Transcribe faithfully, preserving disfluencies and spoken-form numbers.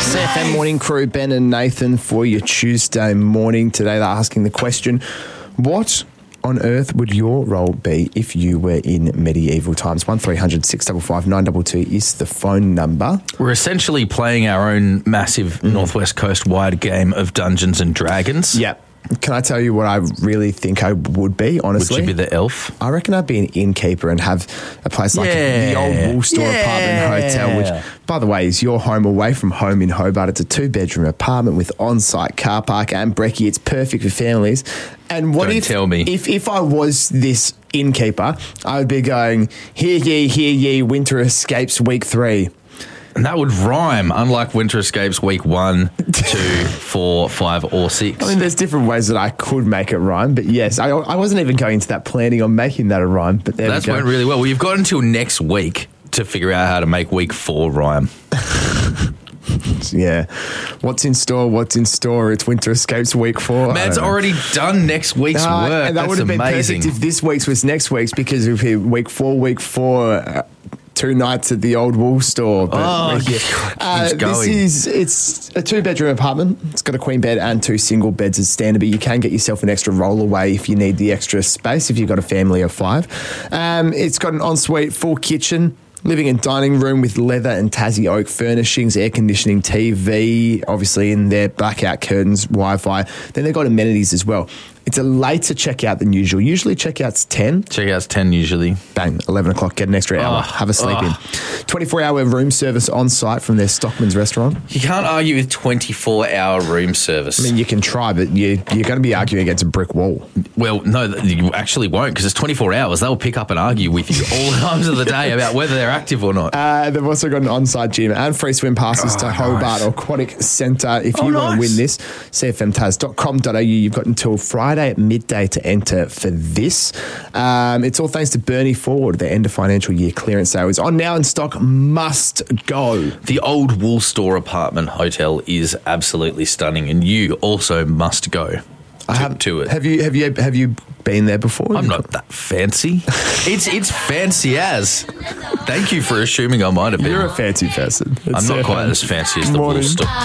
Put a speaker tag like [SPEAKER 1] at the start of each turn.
[SPEAKER 1] C F M Morning Crew, Ben and Nathan, for your Tuesday morning. Today they're asking the question, what on earth would your role be if you were in medieval times? one three hundred six five five nine two two is the phone number.
[SPEAKER 2] We're essentially playing our own massive mm. Northwest Coast-wide game of Dungeons and Dragons.
[SPEAKER 1] Yep. Can I tell you what I really think I would be, honestly?
[SPEAKER 2] Would you be the elf?
[SPEAKER 1] I reckon I'd be an innkeeper and have a place like
[SPEAKER 2] yeah.
[SPEAKER 1] the old Wool Store
[SPEAKER 2] yeah.
[SPEAKER 1] apartment hotel, which, by the way, is your home away from home in Hobart. It's a two-bedroom apartment with on-site car park and brekkie. It's perfect for families. And what
[SPEAKER 2] Don't
[SPEAKER 1] if,
[SPEAKER 2] tell me.
[SPEAKER 1] if if I was this innkeeper, I would be going, hear ye, hear ye, winter escapes week three.
[SPEAKER 2] And that would rhyme, unlike Winter Escapes week one, two, four, five, or six.
[SPEAKER 1] I mean, there's different ways that I could make it rhyme, but yes, I, I wasn't even going into that planning on making that a rhyme, but there
[SPEAKER 2] That's
[SPEAKER 1] we go.
[SPEAKER 2] went really well. Well, you've got until next week to figure out how to make week four rhyme.
[SPEAKER 1] Yeah. What's in store? What's in store? It's Winter Escapes week four.
[SPEAKER 2] Man's already done next week's
[SPEAKER 1] uh,
[SPEAKER 2] work.
[SPEAKER 1] And that
[SPEAKER 2] That's
[SPEAKER 1] would have been
[SPEAKER 2] amazing.
[SPEAKER 1] perfect if this week's was next week's, because if it week four, week four, uh, two nights at the old Wool Store. But
[SPEAKER 2] oh,
[SPEAKER 1] yeah. uh, this is it's a two-bedroom apartment. It's got a queen bed and two single beds as standard, but you can get yourself an extra roll-away if you need the extra space, if you've got a family of five. Um, it's got an ensuite full kitchen, living and dining room with leather and Tassie oak furnishings, air conditioning, T V, obviously in there, blackout curtains, Wi-Fi. Then they've got amenities as well. It's a later checkout than usual. Usually checkout's ten.
[SPEAKER 2] Checkout's ten usually.
[SPEAKER 1] Bang, eleven o'clock, get an extra hour,
[SPEAKER 2] Oh,
[SPEAKER 1] have a sleep
[SPEAKER 2] oh.
[SPEAKER 1] in. twenty-four hour room service on site from their Stockman's restaurant.
[SPEAKER 2] You can't argue with twenty-four hour room service.
[SPEAKER 1] I mean, you can try, but you, you're going to be arguing against a brick wall.
[SPEAKER 2] Well, no, you actually won't, because it's twenty-four hours. They'll pick up and argue with you all times of the day about whether they're active or not.
[SPEAKER 1] Uh, they've also got an on-site gym and free swim passes
[SPEAKER 2] Oh,
[SPEAKER 1] to Hobart
[SPEAKER 2] nice.
[SPEAKER 1] Aquatic Centre. If
[SPEAKER 2] Oh,
[SPEAKER 1] you want to
[SPEAKER 2] nice.
[SPEAKER 1] win this, c f m taz dot com dot a u. You've got until Friday at midday to enter for this. Um, it's all thanks to Bernie Ford. The end of financial year clearance sale is on now in stock. Must go.
[SPEAKER 2] The old Wool Store apartment hotel is absolutely stunning, and you also must go to,
[SPEAKER 1] I have,
[SPEAKER 2] to it.
[SPEAKER 1] Have you have you have you been there before?
[SPEAKER 2] I'm not that fancy. it's it's fancy as. Thank you for assuming I might have been.
[SPEAKER 1] You're a fancy person.
[SPEAKER 2] I'm
[SPEAKER 1] It's
[SPEAKER 2] not
[SPEAKER 1] so
[SPEAKER 2] quite
[SPEAKER 1] fun.
[SPEAKER 2] as fancy as the Wool
[SPEAKER 1] Morning.
[SPEAKER 2] Store.